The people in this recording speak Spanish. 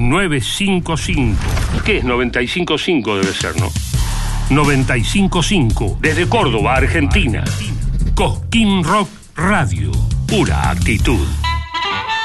955. ¿Qué es 955? Debe ser, ¿no? 955. Desde Córdoba, Argentina. Cosquín Rock Radio. Pura actitud.